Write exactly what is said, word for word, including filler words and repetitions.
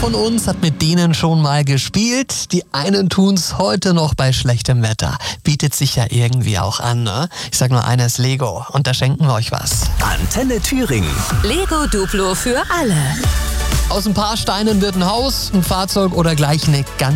von uns hat mit denen schon mal gespielt. Die einen tun's heute noch bei schlechtem Wetter. Bietet sich ja irgendwie auch an, ne? Ich sag nur eines, Lego. Und da schenken wir euch was. Antenne Thüringen. Lego Duplo für alle. Aus ein paar Steinen wird ein Haus, ein Fahrzeug oder gleich eine ganz